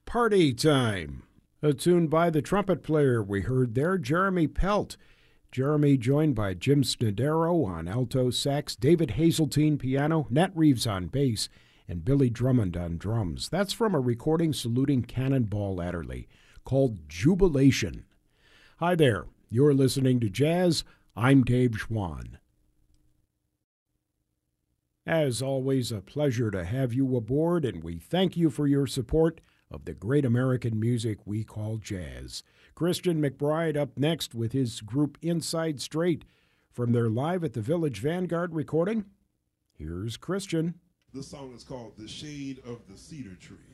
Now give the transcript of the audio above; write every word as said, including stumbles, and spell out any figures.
Party Time. A tune by the trumpet player we heard there, Jeremy Pelt. Jeremy joined by Jim Snodero on alto sax, David Hazeltine piano, Nat Reeves on bass, and Billy Drummond on drums. That's from a recording saluting Cannonball Adderley called Jubilation. Hi there, you're listening to Jazz. I'm Dave Schwann. As always, a pleasure to have you aboard, and we thank you for your support of the great American music we call jazz. Christian McBride up next with his group Inside Straight from their Live at the Village Vanguard recording. Here's Christian. This song is called The Shade of the Cedar Tree.